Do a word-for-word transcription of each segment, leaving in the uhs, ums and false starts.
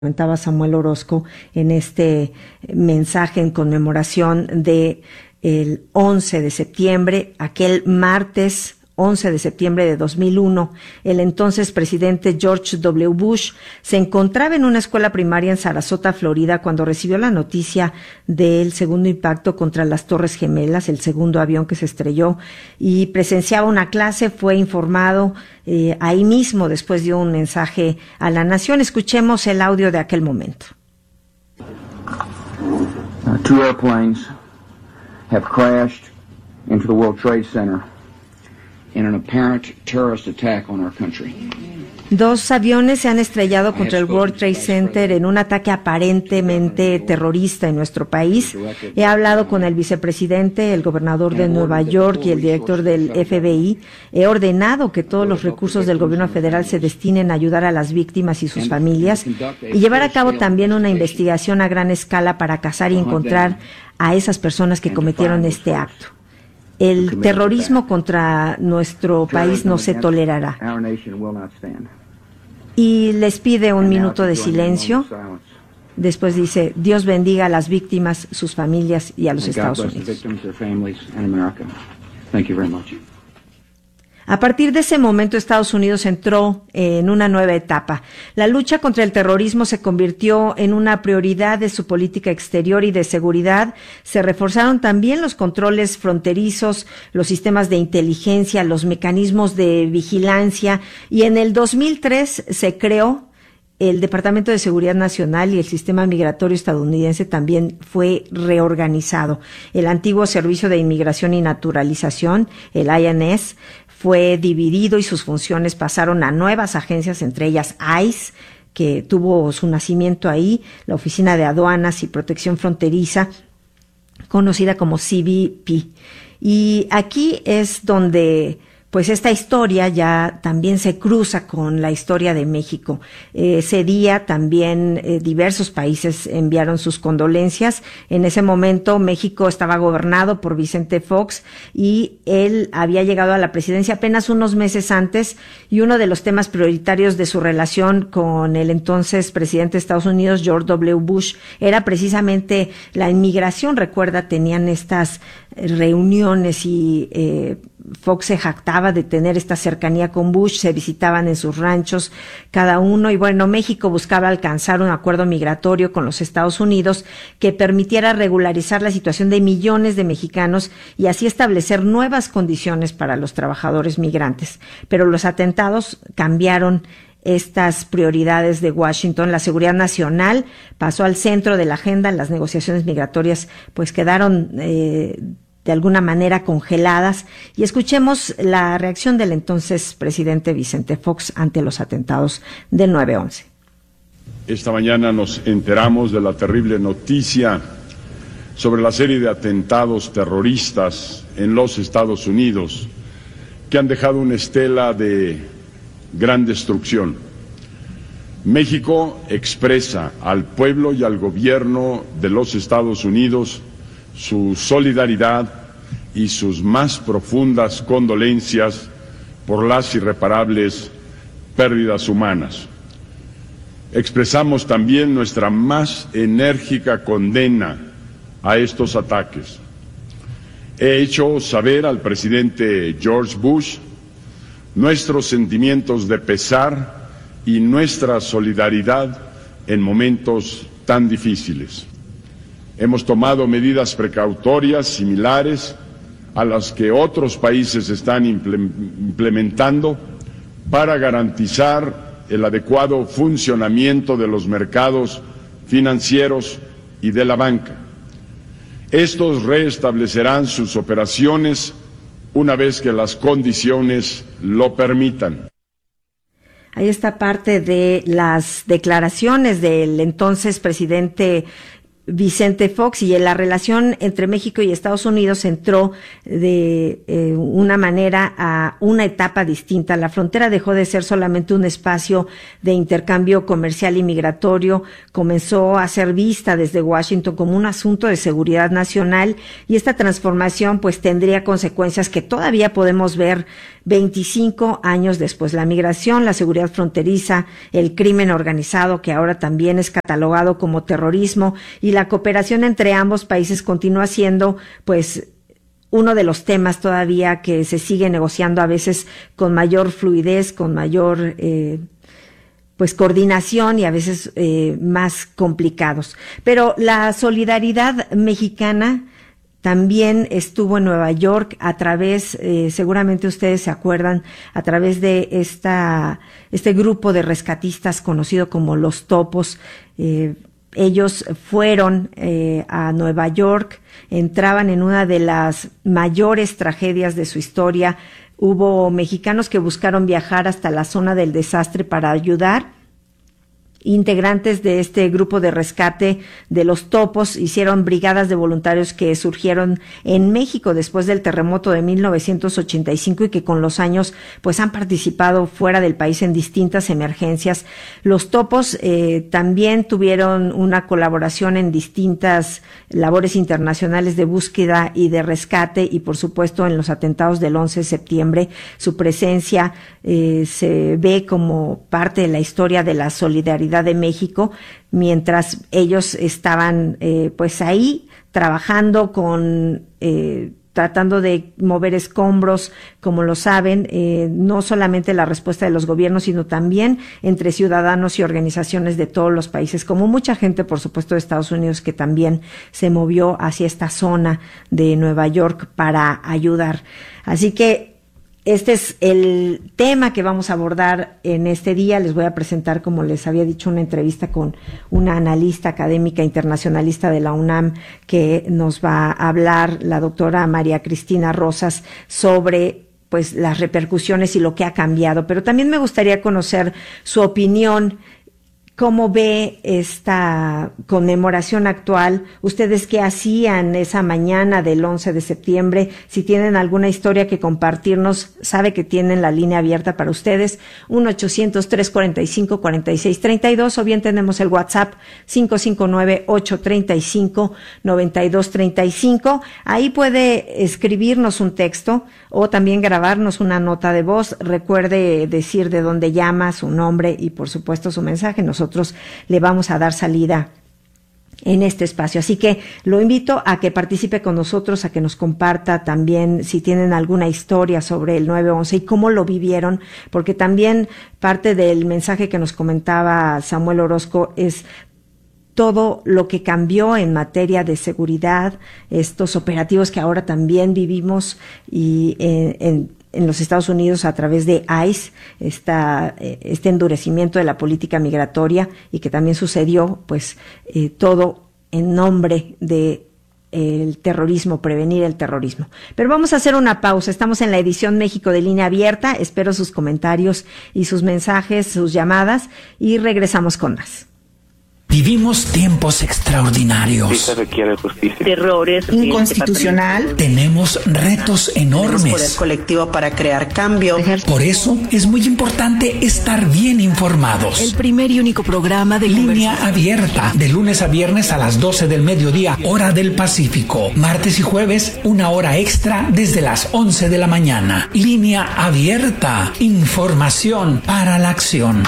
comentaba Samuel Orozco en este mensaje en conmemoración de el once de septiembre, aquel martes once de septiembre de dos mil uno, el entonces presidente George W. Bush se encontraba en una escuela primaria en Sarasota, Florida, cuando recibió la noticia del segundo impacto contra las Torres Gemelas, el segundo avión que se estrelló, y presenciaba una clase. Fue informado eh, ahí mismo, después dio un mensaje a la nación. Escuchemos el audio de aquel momento. Uh, two airplanes have crashed into the World Trade Center in an apparent terrorist attack on our country. Dos aviones se han estrellado contra el World Trade Center en un ataque aparentemente terrorista en nuestro país. He hablado con el vicepresidente, el gobernador de Nueva York y el director del F B I. He ordenado que todos los recursos del gobierno federal se destinen a ayudar a las víctimas y sus familias y llevar a cabo también una investigación a gran escala para cazar y encontrar a esas personas que cometieron este acto. El terrorismo contra nuestro país no se tolerará. Y les pide un minuto de silencio. Después dice: Dios bendiga a las víctimas, sus familias y a los Estados Unidos. A partir de ese momento, Estados Unidos entró en una nueva etapa. La lucha contra el terrorismo se convirtió en una prioridad de su política exterior y de seguridad. Se reforzaron también los controles fronterizos, los sistemas de inteligencia, los mecanismos de vigilancia, y en el dos mil tres se creó el Departamento de Seguridad Nacional, y el sistema migratorio estadounidense también fue reorganizado. El antiguo Servicio de Inmigración y Naturalización, el I N S, fue dividido y sus funciones pasaron a nuevas agencias, entre ellas I C E, que tuvo su nacimiento ahí, la Oficina de Aduanas y Protección Fronteriza, conocida como C B P. Y aquí es donde pues esta historia ya también se cruza con la historia de México. Eh, ese día también eh, diversos países enviaron sus condolencias. En ese momento México estaba gobernado por Vicente Fox y él había llegado a la presidencia apenas unos meses antes, y uno de los temas prioritarios de su relación con el entonces presidente de Estados Unidos, George W. Bush, era precisamente la inmigración. Recuerda, tenían estas reuniones y eh, Fox se jactaba de tener esta cercanía con Bush, se visitaban en sus ranchos cada uno, y bueno, México buscaba alcanzar un acuerdo migratorio con los Estados Unidos que permitiera regularizar la situación de millones de mexicanos y así establecer nuevas condiciones para los trabajadores migrantes. Pero los atentados cambiaron estas prioridades de Washington. La seguridad nacional pasó al centro de la agenda. Las negociaciones migratorias pues quedaron eh, de alguna manera congeladas, y escuchemos la reacción del entonces presidente Vicente Fox ante los atentados del nueve once. Esta mañana nos enteramos de la terrible noticia sobre la serie de atentados terroristas en los Estados Unidos que han dejado una estela de gran destrucción. México expresa al pueblo y al gobierno de los Estados Unidos su solidaridad y sus más profundas condolencias por las irreparables pérdidas humanas. Expresamos también nuestra más enérgica condena a estos ataques. He hecho saber al presidente George Bush nuestros sentimientos de pesar y nuestra solidaridad en momentos tan difíciles. Hemos tomado medidas precautorias similares a las que otros países están implementando para garantizar el adecuado funcionamiento de los mercados financieros y de la banca. Estos restablecerán sus operaciones una vez que las condiciones lo permitan. Ahí está parte de las declaraciones del entonces presidente Vicente Fox, y la relación entre México y Estados Unidos entró de eh, una manera a una etapa distinta. La frontera dejó de ser solamente un espacio de intercambio comercial y migratorio, comenzó a ser vista desde Washington como un asunto de seguridad nacional, y esta transformación pues tendría consecuencias que todavía podemos ver veinticinco años después. La migración, la seguridad fronteriza, el crimen organizado, que ahora también es catalogado como terrorismo, y la cooperación entre ambos países continúa siendo, pues, uno de los temas todavía que se sigue negociando a veces con mayor fluidez, con mayor, eh, pues, coordinación, y a veces eh, más complicados. Pero la solidaridad mexicana también estuvo en Nueva York a través, eh, seguramente ustedes se acuerdan, a través de esta, este grupo de rescatistas conocido como Los Topos. Eh, ellos fueron eh, a Nueva York, entraban en una de las mayores tragedias de su historia. Hubo mexicanos que buscaron viajar hasta la zona del desastre para ayudar. Integrantes de este grupo de rescate de Los Topos hicieron brigadas de voluntarios que surgieron en México después del terremoto de mil novecientos ochenta y cinco, y que con los años pues han participado fuera del país en distintas emergencias. Los Topos eh, también tuvieron una colaboración en distintas labores internacionales de búsqueda y de rescate, y por supuesto en los atentados del once de septiembre su presencia eh, se ve como parte de la historia de la solidaridad de México, mientras ellos estaban eh, pues ahí trabajando con eh, tratando de mover escombros, como lo saben, eh, no solamente la respuesta de los gobiernos, sino también entre ciudadanos y organizaciones de todos los países, como mucha gente, por supuesto, de Estados Unidos, que también se movió hacia esta zona de Nueva York para ayudar. Así que este es el tema que vamos a abordar en este día. Les voy a presentar, como les había dicho, una entrevista con una analista académica internacionalista de la UNAM que nos va a hablar, la doctora María Cristina Rosas, sobre pues las repercusiones y lo que ha cambiado. Pero también me gustaría conocer su opinión. ¿Cómo ve esta conmemoración actual? ¿Ustedes qué hacían esa mañana del once de septiembre? Si tienen alguna historia que compartirnos, sabe que tienen la línea abierta para ustedes, uno ochocientos, trescientos cuarenta y cinco, cuarenta y seis treinta y dos, o bien tenemos el WhatsApp cinco cinco nueve, ocho tres cinco, nueve dos tres cinco. Ahí puede escribirnos un texto o también grabarnos una nota de voz. Recuerde decir de dónde llama, su nombre y por supuesto su mensaje. Nosotros le vamos a dar salida en este espacio. Así que lo invito a que participe con nosotros, a que nos comparta también si tienen alguna historia sobre el nueve once y cómo lo vivieron, porque también parte del mensaje que nos comentaba Samuel Orozco es todo lo que cambió en materia de seguridad, estos operativos que ahora también vivimos y en, en en los Estados Unidos a través de ICE, esta, este endurecimiento de la política migratoria, y que también sucedió, pues, eh, todo en nombre de el terrorismo, prevenir el terrorismo. Pero vamos a hacer una pausa. Estamos en la edición México de Línea Abierta. Espero sus comentarios y sus mensajes, sus llamadas, y regresamos con más. Vivimos tiempos extraordinarios. Sí se requiere justicia. Terrores. Inconstitucional. Tenemos retos enormes. Tenemos poder colectivo para crear cambio. Por eso es muy importante estar bien informados. El primer y único programa de Línea Abierta, de lunes a viernes a las doce del mediodía, hora del Pacífico. Martes y jueves, una hora extra desde las once de la mañana. Línea Abierta. Información para la acción.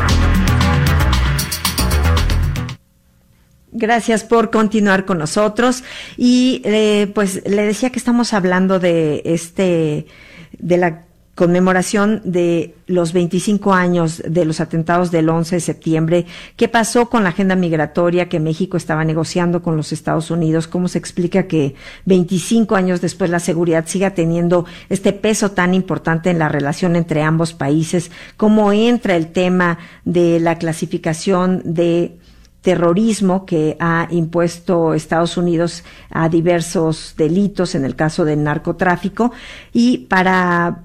Gracias por continuar con nosotros. Y eh, pues le decía que estamos hablando de este, de la conmemoración de los veinticinco años de los atentados del once de septiembre. ¿Qué pasó con la agenda migratoria que México estaba negociando con los Estados Unidos? ¿Cómo se explica que veinticinco años después la seguridad siga teniendo este peso tan importante en la relación entre ambos países? ¿Cómo entra el tema de la clasificación de terrorismo que ha impuesto Estados Unidos a diversos delitos, en el caso del narcotráfico? Y para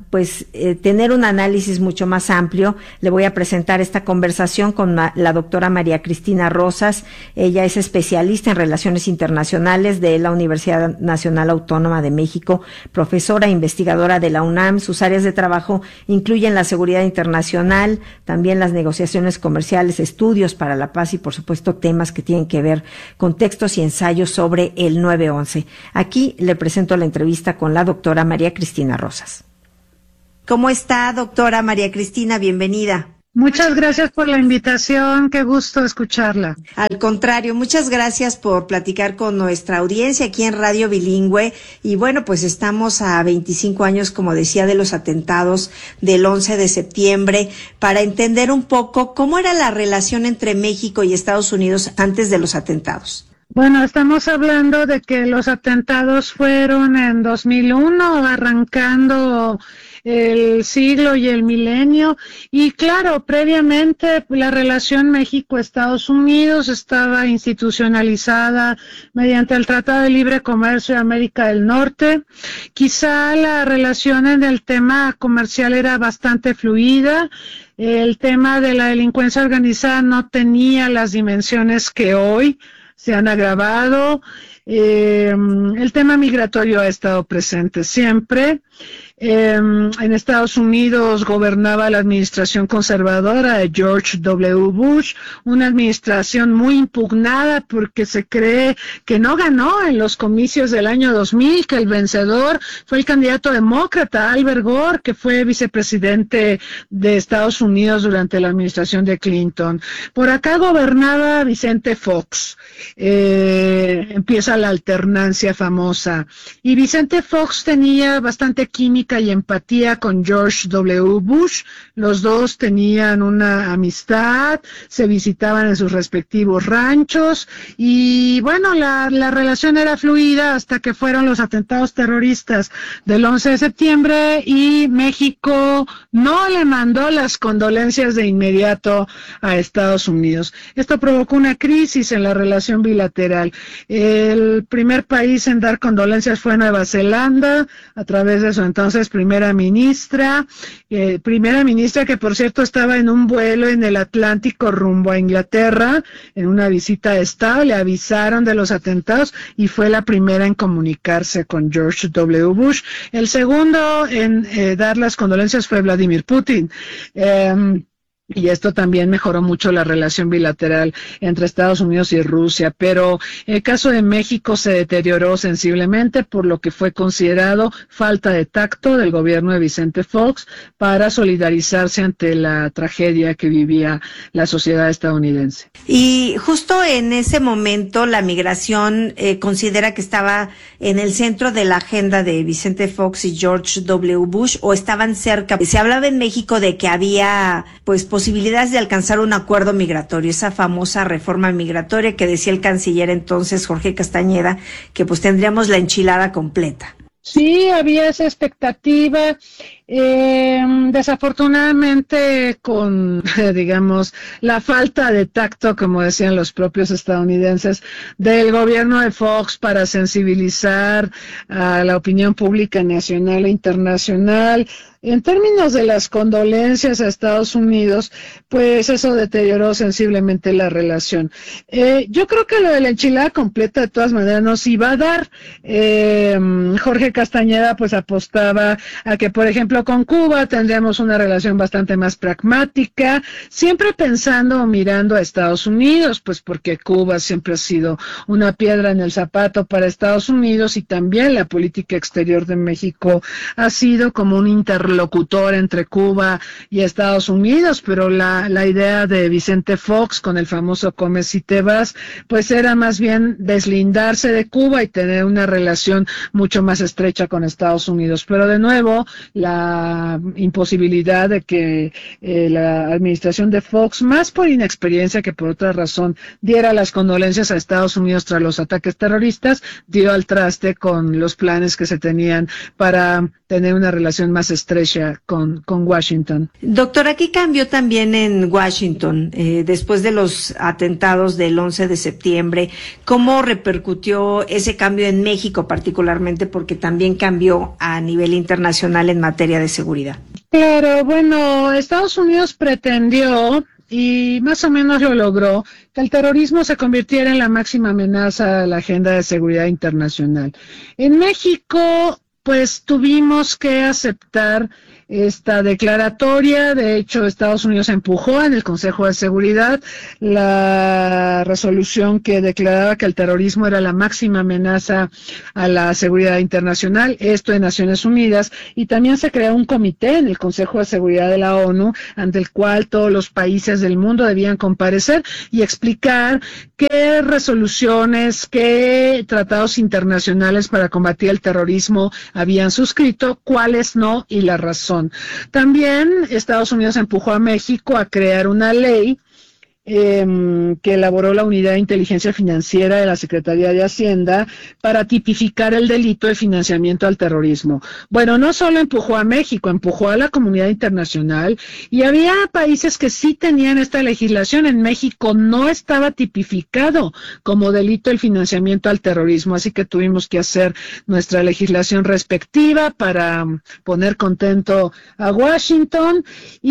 pues eh, tener un análisis mucho más amplio, le voy a presentar esta conversación con ma- la doctora María Cristina Rosas. Ella es especialista en relaciones internacionales de la Universidad Nacional Autónoma de México, profesora e investigadora de la UNAM. Sus áreas de trabajo incluyen la seguridad internacional, también las negociaciones comerciales, estudios para la paz y, por supuesto, temas que tienen que ver con textos y ensayos sobre el nueve once. Aquí le presento la entrevista con la doctora María Cristina Rosas. ¿Cómo está, doctora María Cristina? Bienvenida. Muchas gracias por la invitación, qué gusto escucharla. Al contrario, muchas gracias por platicar con nuestra audiencia aquí en Radio Bilingüe. Y bueno, pues estamos a veinticinco años, como decía, de los atentados del once de septiembre, para entender un poco cómo era la relación entre México y Estados Unidos antes de los atentados. Bueno, estamos hablando de que los atentados fueron en dos mil uno, arrancando el siglo y el milenio, y claro, previamente la relación México-Estados Unidos estaba institucionalizada mediante el Tratado de Libre Comercio de América del Norte. Quizá la relación en el tema comercial era bastante fluida. El tema de la delincuencia organizada no tenía las dimensiones que hoy se han agravado. Eh, el tema migratorio ha estado presente siempre. Eh, en Estados Unidos gobernaba la administración conservadora de George doble u. Bush, una administración muy impugnada porque se cree que no ganó en los comicios del año dos mil, que el vencedor fue el candidato demócrata Al Gore, que fue vicepresidente de Estados Unidos durante la administración de Clinton. Por acá gobernaba Vicente Fox. Eh, empieza la alternancia famosa. Y Vicente Fox tenía bastante química y empatía con George doble u. Bush. Los dos tenían una amistad, se visitaban en sus respectivos ranchos y bueno, la, la relación era fluida hasta que fueron los atentados terroristas del once de septiembre y México no le mandó las condolencias de inmediato a Estados Unidos. Esto provocó una crisis en la relación bilateral. El primer país en dar condolencias fue Nueva Zelanda, a través de su entonces primera ministra, eh, primera ministra que por cierto estaba en un vuelo en el Atlántico rumbo a Inglaterra, en una visita de Estado, le avisaron de los atentados y fue la primera en comunicarse con George doble u. Bush. El segundo en eh, dar las condolencias fue Vladimir Putin. Eh, Y esto también mejoró mucho la relación bilateral entre Estados Unidos y Rusia, pero el caso de México se deterioró sensiblemente por lo que fue considerado falta de tacto del gobierno de Vicente Fox para solidarizarse ante la tragedia que vivía la sociedad estadounidense. Y justo en ese momento la migración eh, considera que estaba en el centro de la agenda de Vicente Fox y George doble u. Bush, o estaban cerca. Se hablaba en México de que había pues posibilidades de alcanzar un acuerdo migratorio, esa famosa reforma migratoria que decía el canciller entonces Jorge Castañeda, que pues tendríamos la enchilada completa. Sí, había esa expectativa. Eh, desafortunadamente, con, digamos, la falta de tacto, como decían los propios estadounidenses, del gobierno de Fox para sensibilizar a la opinión pública nacional e internacional, en términos de las condolencias a Estados Unidos, pues eso deterioró sensiblemente la relación. Eh, yo creo que lo de la enchilada completa de todas maneras nos iba a dar. Eh, Jorge Castañeda pues apostaba a que, por ejemplo, con Cuba tendríamos una relación bastante más pragmática, siempre pensando o mirando a Estados Unidos, pues porque Cuba siempre ha sido una piedra en el zapato para Estados Unidos y también la política exterior de México ha sido como un interlocutor entre Cuba y Estados Unidos, pero la, la idea de Vicente Fox con el famoso come si te vas, pues era más bien deslindarse de Cuba y tener una relación mucho más estrecha con Estados Unidos. Pero de nuevo, la imposibilidad de que eh, la administración de Fox, más por inexperiencia que por otra razón, diera las condolencias a Estados Unidos tras los ataques terroristas, dio al traste con los planes que se tenían para tener una relación más estrecha con, con Washington. Doctora, ¿qué cambió también en Washington eh, después de los atentados del once de septiembre? ¿Cómo repercutió ese cambio en México particularmente? Porque también cambió a nivel internacional en materia materia de seguridad. Claro, bueno, Estados Unidos pretendió, y más o menos lo logró, que el terrorismo se convirtiera en la máxima amenaza a la agenda de seguridad internacional. En México, pues tuvimos que aceptar esta declaratoria. De hecho, Estados Unidos empujó en el Consejo de Seguridad la resolución que declaraba que el terrorismo era la máxima amenaza a la seguridad internacional, esto en Naciones Unidas, y también se creó un comité en el Consejo de Seguridad de la ONU, ante el cual todos los países del mundo debían comparecer y explicar qué resoluciones, qué tratados internacionales para combatir el terrorismo habían suscrito, cuáles no y la razón. También Estados Unidos empujó a México a crear una ley eh, que elaboró la Unidad de Inteligencia Financiera de la Secretaría de Hacienda para tipificar el delito de financiamiento al terrorismo. Bueno, no solo empujó a México, empujó a la comunidad internacional, y había países que sí tenían esta legislación. En México no estaba tipificado como delito el financiamiento al terrorismo, así que tuvimos que hacer nuestra legislación respectiva para poner contento a Washington,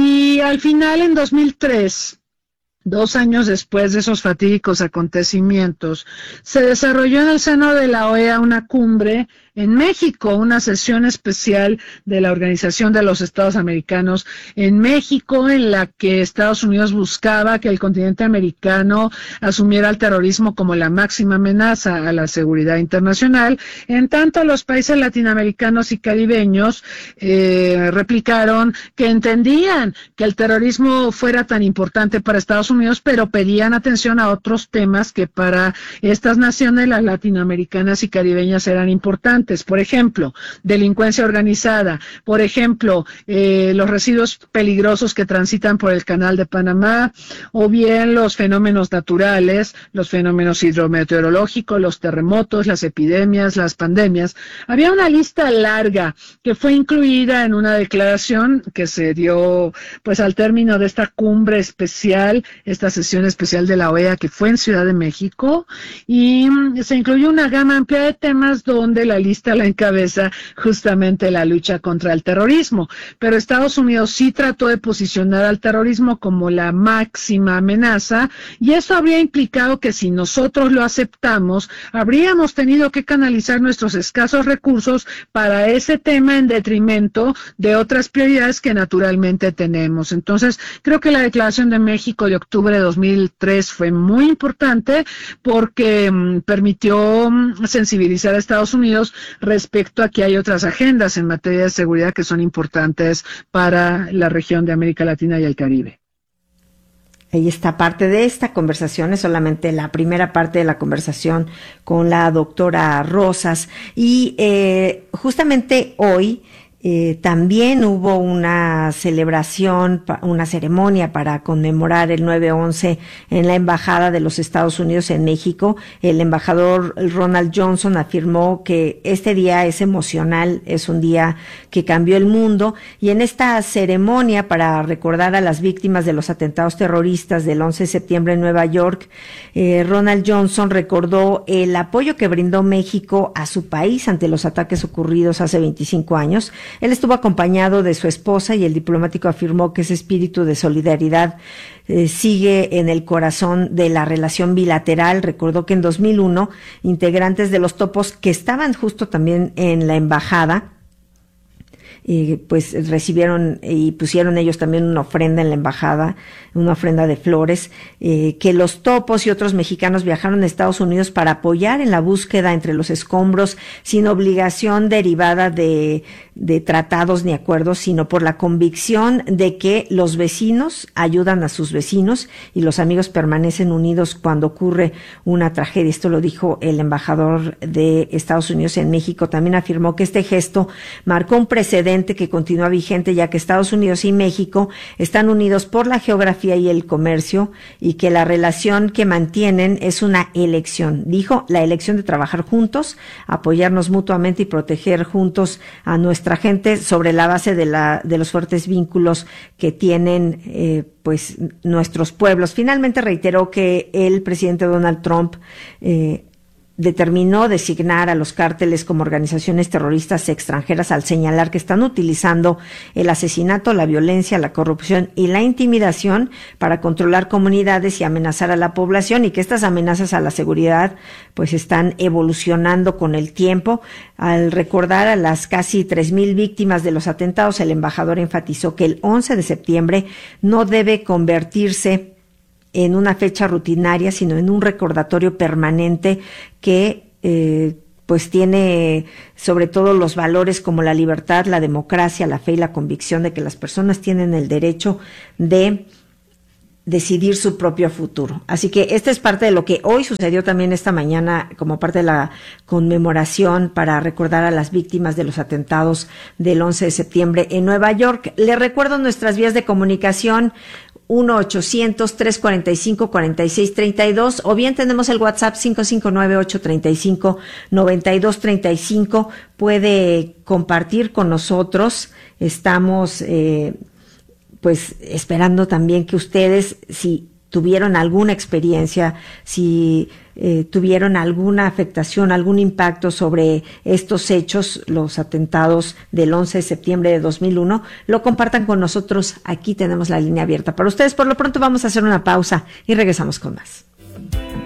y al final, en dos mil tres, dos años después de esos fatídicos acontecimientos, se desarrolló en el seno de la O E A una cumbre en México, una sesión especial de la Organización de los Estados Americanos en México, en la que Estados Unidos buscaba que el continente americano asumiera el terrorismo como la máxima amenaza a la seguridad internacional. En tanto, los países latinoamericanos y caribeños eh, replicaron que entendían que el terrorismo fuera tan importante para Estados Unidos, pero pedían atención a otros temas que para estas naciones, las latinoamericanas y caribeñas, eran importantes. Por ejemplo, delincuencia organizada, por ejemplo, eh, los residuos peligrosos que transitan por el Canal de Panamá, o bien los fenómenos naturales, los fenómenos hidrometeorológicos, los terremotos, las epidemias, las pandemias. Había una lista larga que fue incluida en una declaración que se dio pues al término de esta cumbre especial, esta sesión especial de la O E A, que fue en Ciudad de México, y se incluyó una gama amplia de temas donde la lista la encabeza justamente la lucha contra el terrorismo. Pero Estados Unidos sí trató de posicionar al terrorismo como la máxima amenaza, y eso habría implicado que si nosotros lo aceptamos, habríamos tenido que canalizar nuestros escasos recursos para ese tema en detrimento de otras prioridades que naturalmente tenemos. Entonces, creo que la Declaración de México de octubre de dos mil tres fue muy importante porque um, permitió um, sensibilizar a Estados Unidos respecto a que hay otras agendas en materia de seguridad que son importantes para la región de América Latina y el Caribe. Ahí está parte de esta conversación, es solamente la primera parte de la conversación con la doctora Rosas. Y eh, justamente hoy Eh, también hubo una celebración, una ceremonia para conmemorar el nueve once en la Embajada de los Estados Unidos en México. El embajador Ronald Johnson afirmó que este día es emocional, es un día que cambió el mundo, y en esta ceremonia para recordar a las víctimas de los atentados terroristas del once de septiembre en Nueva York, eh, Ronald Johnson recordó el apoyo que brindó México a su país ante los ataques ocurridos hace veinticinco años. Él estuvo acompañado de su esposa, y el diplomático afirmó que ese espíritu de solidaridad eh, sigue en el corazón de la relación bilateral. Recordó que en dos mil uno, integrantes de los Topos que estaban justo también en la embajada, eh, pues recibieron y pusieron ellos también una ofrenda en la embajada, una ofrenda de flores, eh, que los Topos y otros mexicanos viajaron a Estados Unidos para apoyar en la búsqueda entre los escombros, sin obligación derivada de, de tratados ni acuerdos, sino por la convicción de que los vecinos ayudan a sus vecinos y los amigos permanecen unidos cuando ocurre una tragedia. Esto lo dijo el embajador de Estados Unidos en México. También afirmó que este gesto marcó un precedente que continúa vigente, ya que Estados Unidos y México están unidos por la geografía y el comercio, y que la relación que mantienen es una elección. Dijo, la elección de trabajar juntos, apoyarnos mutuamente y proteger juntos a nuestra gente sobre la base de la de los fuertes vínculos que tienen eh, pues nuestros pueblos. Finalmente reiteró que el presidente Donald Trump eh, determinó designar a los cárteles como organizaciones terroristas extranjeras al señalar que están utilizando el asesinato, la violencia, la corrupción y la intimidación para controlar comunidades y amenazar a la población, y que estas amenazas a la seguridad pues están evolucionando con el tiempo. Al recordar a las casi tres mil víctimas de los atentados, el embajador enfatizó que el once de septiembre no debe convertirse en una fecha rutinaria, sino en un recordatorio permanente que eh, pues tiene sobre todo los valores como la libertad, la democracia, la fe y la convicción de que las personas tienen el derecho de decidir su propio futuro. Así que esta es parte de lo que hoy sucedió también esta mañana como parte de la conmemoración para recordar a las víctimas de los atentados del once de septiembre en Nueva York. Les recuerdo nuestras vías de comunicación: uno ochocientos, trescientos cuarenta y cinco, cuarenta y seis treinta y dos, o bien tenemos el WhatsApp cinco cinco nueve, ocho treinta y cinco, noventa y dos treinta y cinco. Puede compartir con nosotros. Estamos eh, pues esperando también que ustedes, si tuvieron alguna experiencia, si eh, tuvieron alguna afectación, algún impacto sobre estos hechos, los atentados del once de septiembre de dos mil uno, lo compartan con nosotros. Aquí tenemos la línea abierta para ustedes. Por lo pronto vamos a hacer una pausa y regresamos con más.